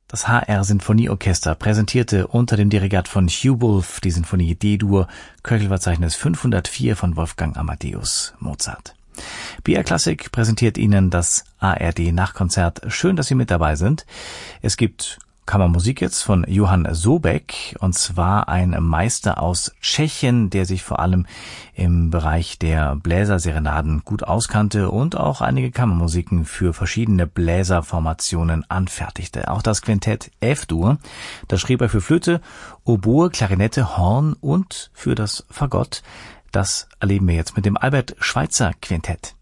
Das HR Sinfonieorchester präsentierte unter dem Dirigat von Hugh Wolf die Sinfonie D-Dur, Köchelverzeichnis 504 von Wolfgang Amadeus Mozart. BR Classic präsentiert Ihnen das ARD Nachkonzert. Schön, dass Sie mit dabei sind. Es gibt Kammermusik jetzt von Johann Sobek, und zwar ein Meister aus Tschechien, der sich vor allem im Bereich der Bläserserenaden gut auskannte und auch einige Kammermusiken für verschiedene Bläserformationen anfertigte. Auch das Quintett F-Dur, das schrieb er für Flöte, Oboe, Klarinette, Horn und für das Fagott. Das erleben wir jetzt mit dem Albert Schweitzer Quintett.